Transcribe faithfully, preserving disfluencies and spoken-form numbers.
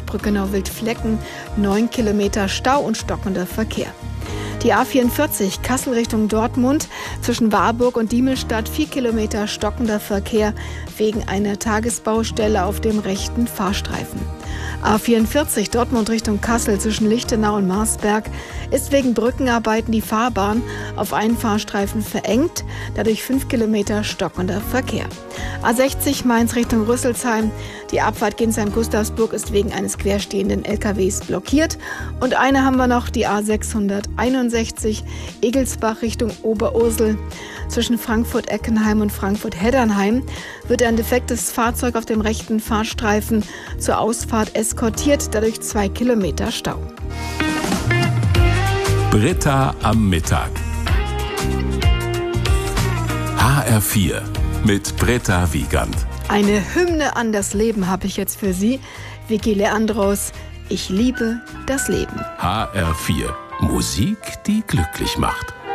Brückenau-Wildflecken, neun Kilometer Stau und stockender Verkehr. Die A vierundvierzig Kassel Richtung Dortmund zwischen Warburg und Diemelstadt, vier Kilometer stockender Verkehr wegen einer Tagesbaustelle auf dem rechten Fahrstreifen. A vierundvierzig Dortmund Richtung Kassel zwischen Lichtenau und Marsberg ist wegen Brückenarbeiten die Fahrbahn auf einen Fahrstreifen verengt, dadurch fünf Kilometer stockender Verkehr. A sechzig Mainz Richtung Rüsselsheim, die Abfahrt Ginsheim-Gustavsburg ist wegen eines querstehenden L K Ws blockiert. Und eine haben wir noch, die A sechshunderteinundsechzig Egelsbach Richtung Oberursel. Zwischen Frankfurt-Eckenheim und Frankfurt-Heddernheim wird ein defektes Fahrzeug auf dem rechten Fahrstreifen zur Ausfahrt eskortiert, dadurch zwei Kilometer Stau. Britta am Mittag. H R vier mit Britta Wiegand. Eine Hymne an das Leben habe ich jetzt für Sie. Vicky Leandros, ich liebe das Leben. H R vier, Musik, die glücklich macht.